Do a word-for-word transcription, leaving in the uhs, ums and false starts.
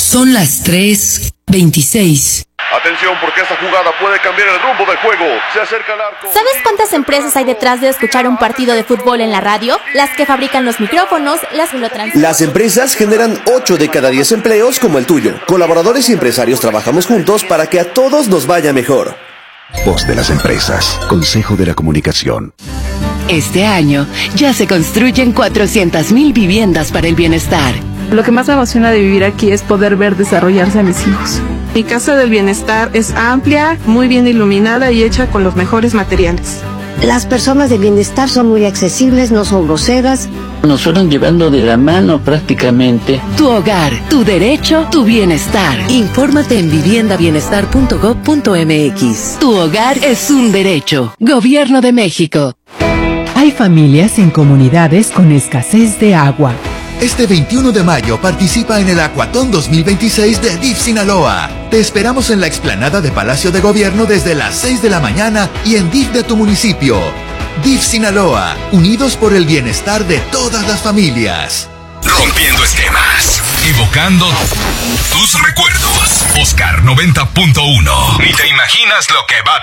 Son las tres veintiséis. Atención, porque esta jugada puede cambiar el rumbo del juego. Se acerca el arco. ¿Sabes cuántas empresas hay detrás de escuchar un partido de fútbol en la radio? Las que fabrican los micrófonos, las que lo transmiten. Las empresas generan ocho de cada diez empleos como el tuyo. Colaboradores y empresarios trabajamos juntos para que a todos nos vaya mejor. Voz de las empresas. Consejo de la Comunicación. Este año ya se construyen cuatrocientas mil viviendas para el bienestar. Lo que más me emociona de vivir aquí es poder ver desarrollarse a mis hijos. Mi casa del bienestar es amplia, muy bien iluminada y hecha con los mejores materiales. Las personas de bienestar son muy accesibles, no son groseras. Nos fueron llevando de la mano prácticamente. Tu hogar, tu derecho, tu bienestar. Infórmate en vivienda bienestar punto gob punto mx. Tu hogar es un derecho. Gobierno de México. Hay familias en comunidades con escasez de agua. Este veintiuno de mayo participa en el Acuatón dos mil veintiséis de D I F Sinaloa. Te esperamos en la explanada de Palacio de Gobierno desde las seis de la mañana y en D I F de tu municipio. D I F Sinaloa, unidos por el bienestar de todas las familias. Rompiendo esquemas, evocando tus recuerdos. Oscar noventa punto uno. Ni te imaginas lo que va